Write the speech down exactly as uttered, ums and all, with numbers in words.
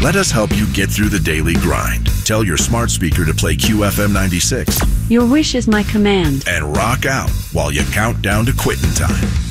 Let us help you get through the daily grind. Tell your smart speaker to play Q F M ninety-six Your wish is my command. and rock out while you count down to quitting time.